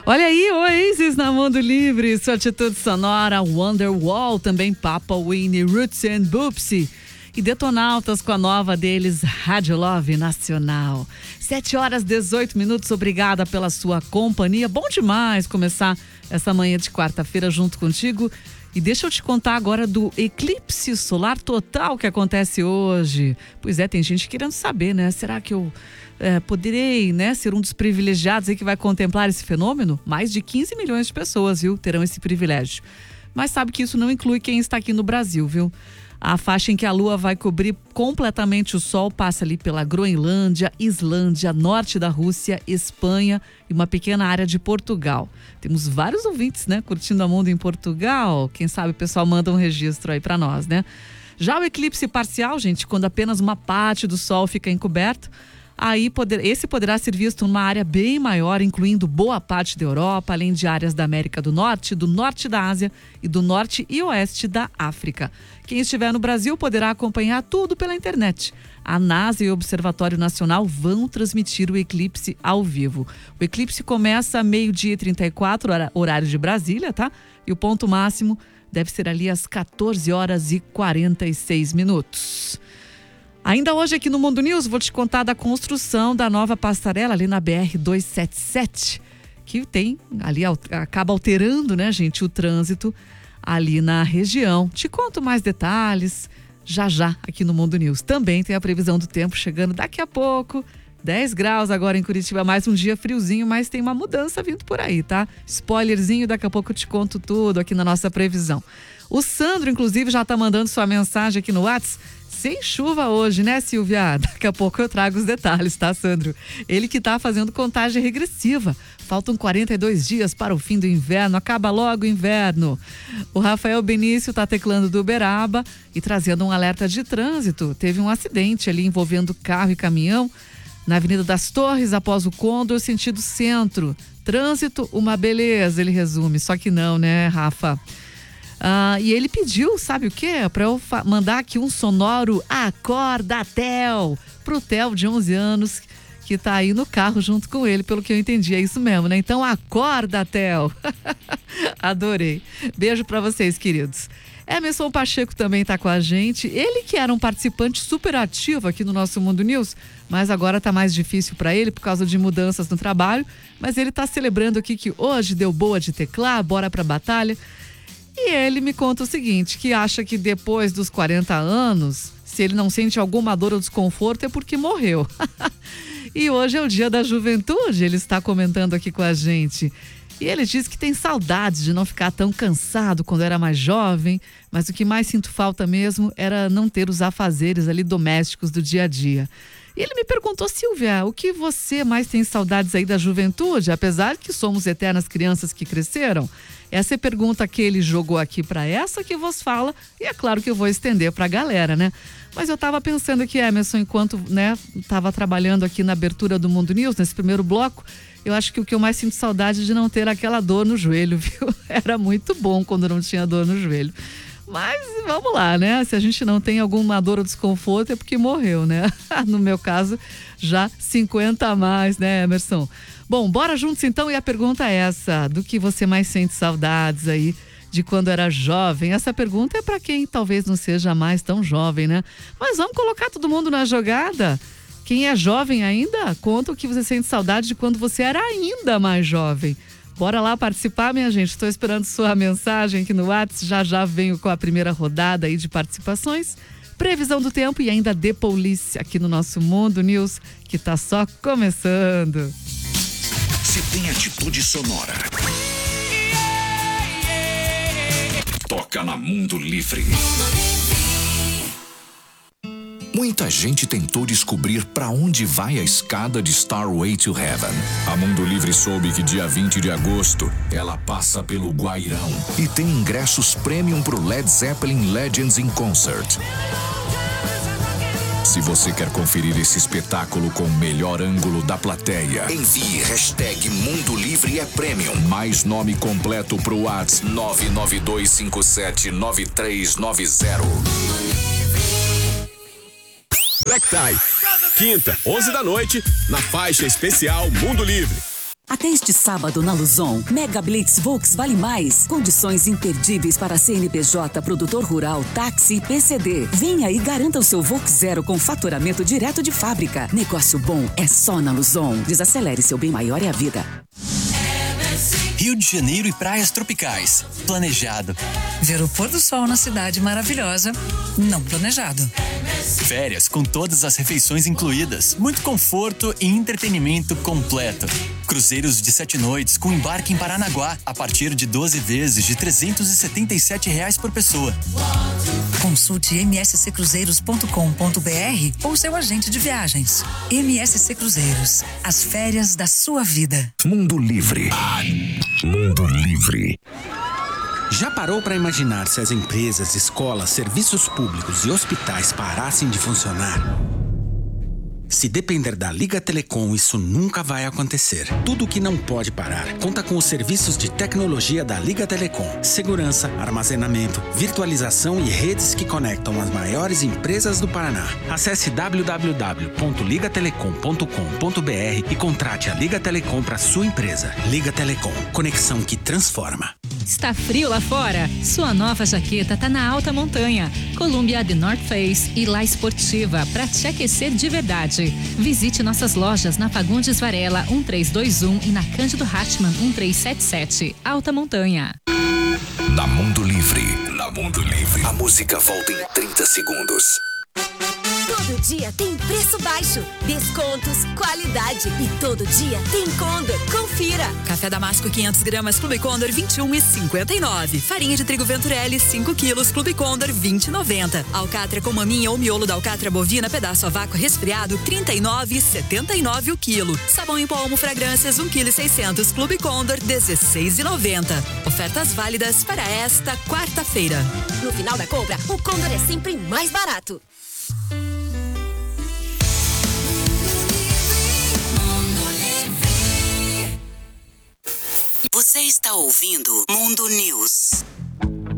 Olha aí, Oasis na Mundo Livre, sua atitude sonora, Wonderwall, também Papa Winnie, Roots and Boopsy. E Detonautas com a nova deles, Rádio Love Nacional. 7h18, obrigada pela sua companhia. Bom demais começar essa manhã de quarta-feira junto contigo. E deixa eu te contar agora do eclipse solar total que acontece hoje. Pois é, tem gente querendo saber, né? Será que eu poderei, né, ser um dos privilegiados aí que vai contemplar esse fenômeno? Mais de 15 milhões de pessoas, viu, terão esse privilégio. Mas sabe que isso não inclui quem está aqui no Brasil, viu? A faixa em que a Lua vai cobrir completamente o Sol passa ali pela Groenlândia, Islândia, norte da Rússia, Espanha e uma pequena área de Portugal. Temos vários ouvintes, né, curtindo a Mundo em Portugal. Quem sabe o pessoal manda um registro aí para nós, né? Já o eclipse parcial, gente, quando apenas uma parte do Sol fica encoberto, aí esse poderá ser visto numa área bem maior, incluindo boa parte da Europa, além de áreas da América do norte da Ásia e do norte e oeste da África. Quem estiver no Brasil poderá acompanhar tudo pela internet. A NASA e o Observatório Nacional vão transmitir o eclipse ao vivo. O eclipse começa a 12h34, horário de Brasília, tá? E o ponto máximo deve ser ali às 14h46. Ainda hoje aqui no Mundo News, vou te contar da construção da nova passarela ali na BR-277, que acaba alterando, né, gente, o trânsito ali na região. Te conto mais detalhes já aqui no Mundo News. Também tem a previsão do tempo chegando daqui a pouco. 10 graus agora em Curitiba, mais um dia friozinho, mas tem uma mudança vindo por aí, tá? Spoilerzinho, daqui a pouco eu te conto tudo aqui na nossa previsão. O Sandro, inclusive, já tá mandando sua mensagem aqui no WhatsApp. Sem chuva hoje, né, Silvia? Daqui a pouco eu trago os detalhes, tá, Sandro? Ele que tá fazendo contagem regressiva. Faltam 42 dias para o fim do inverno. Acaba logo o inverno. O Rafael Benício tá teclando do Uberaba e trazendo um alerta de trânsito. Teve um acidente ali envolvendo carro e caminhão na Avenida das Torres, após o Condor, sentido centro. Trânsito, uma beleza, ele resume. Só que não, né, Rafa? E ele pediu, sabe o quê? Para eu mandar aqui um sonoro Acorda Theo, pro Theo de 11 anos, que tá aí no carro junto com ele, pelo que eu entendi. É isso mesmo, né? Então acorda, Theo. Adorei. Beijo para vocês, queridos. Emerson Pacheco também tá com a gente. Ele que era um participante super ativo aqui no nosso Mundo News, mas agora tá mais difícil para ele por causa de mudanças no trabalho. Mas ele tá celebrando aqui que hoje deu boa de teclar, bora pra batalha. E ele me conta o seguinte, que acha que depois dos 40 anos, se ele não sente alguma dor ou desconforto, é porque morreu. E hoje é o dia da juventude, ele está comentando aqui com a gente. E ele diz que tem saudades de não ficar tão cansado quando era mais jovem, mas o que mais sinto falta mesmo era não ter os afazeres ali domésticos do dia a dia. E ele me perguntou, Silvia, o que você mais tem saudades aí da juventude, apesar que somos eternas crianças que cresceram? Essa é a pergunta que ele jogou aqui para essa que vos fala, e é claro que eu vou estender para a galera, né? Mas eu estava pensando aqui, Emerson, enquanto, né, estava trabalhando aqui na abertura do Mundo News, nesse primeiro bloco, eu acho que o que eu mais sinto saudade é de não ter aquela dor no joelho, viu? Era muito bom quando não tinha dor no joelho. Mas vamos lá, né? Se a gente não tem alguma dor ou desconforto é porque morreu, né? No meu caso, já 50 a mais, né, Emerson? Bom, bora juntos então, e a pergunta é essa, do que você mais sente saudades aí de quando era jovem? Essa pergunta é para quem talvez não seja mais tão jovem, né? Mas vamos colocar todo mundo na jogada. Quem é jovem ainda, conta o que você sente saudade de quando você era ainda mais jovem. Bora lá participar, minha gente. Estou esperando sua mensagem aqui no WhatsApp. Já venho com a primeira rodada aí de participações. Previsão do tempo e ainda The Police aqui no nosso Mundo News, que tá só começando. Se tem atitude sonora, toca na Mundo Livre. Muita gente tentou descobrir para onde vai a escada de Starway to Heaven. A Mundo Livre soube que dia 20 de agosto ela passa pelo Guairão e tem ingressos premium pro Led Zeppelin Legends in Concert. Se você quer conferir esse espetáculo com o melhor ângulo da plateia, envie hashtag Mundo Livre é Premium. Mais nome completo pro WhatsApp 992579390. Black Tie, quinta, 11 da noite, na faixa especial Mundo Livre. Até este sábado na Luzon, Mega Blitz Volks Vale Mais. Condições imperdíveis para CNPJ, produtor rural, táxi e PCD. Venha e garanta o seu Volks Zero com faturamento direto de fábrica. Negócio bom é só na Luzon. Desacelere, seu bem maior é a vida. Rio de Janeiro e praias tropicais. Planejado. Ver o pôr do sol na cidade maravilhosa. Não planejado. Férias com todas as refeições incluídas. Muito conforto e entretenimento completo. Cruzeiros de 7 noites com embarque em Paranaguá a partir de 12 vezes de R$ 377 por pessoa. Consulte msccruzeiros.com.br ou seu agente de viagens. MSC Cruzeiros. As férias da sua vida. Mundo Livre. Mundo Livre. Já parou para imaginar se as empresas, escolas, serviços públicos e hospitais parassem de funcionar? Se depender da Liga Telecom, isso nunca vai acontecer. Tudo que não pode parar conta com os serviços de tecnologia da Liga Telecom. Segurança, armazenamento, virtualização e redes que conectam as maiores empresas do Paraná. Acesse www.ligatelecom.com.br e contrate a Liga Telecom para sua empresa. Liga Telecom, conexão que transforma. Está frio lá fora? Sua nova jaqueta tá na alta montanha. Columbia The North Face e La Esportiva para te aquecer de verdade. Visite nossas lojas na Fagundes Varela 1321 e na Cândido Hartmann 1377. Alta Montanha. Na Mundo Livre. Na Mundo Livre. A música volta em 30 segundos. Todo dia tem preço baixo, descontos, qualidade e todo dia tem Condor. Confira. Café Damasco 500 gramas Clube Condor 21,59. Farinha de trigo Venturelli 5 quilos Clube Condor 20,90. Alcatra com maminha ou miolo da alcatra bovina pedaço a vácuo resfriado 39,79 o quilo. Sabão em pó Omo Fragrâncias 1,6 kg Clube Condor 16,90. Ofertas válidas para esta quarta-feira. No final da compra, o Condor é sempre mais barato. Você está ouvindo Mundo News.